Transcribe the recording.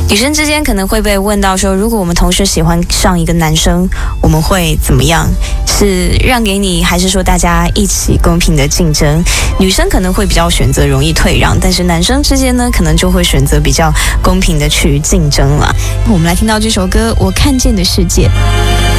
女生之间可能会被问到说，如果我们同时喜欢上一个男生，我们会怎么样？是让给你，还是说大家一起公平的竞争？女生可能会比较选择容易退让，但是男生之间呢，可能就会选择比较公平的去竞争了。我们来听到这首歌《我看见的世界》。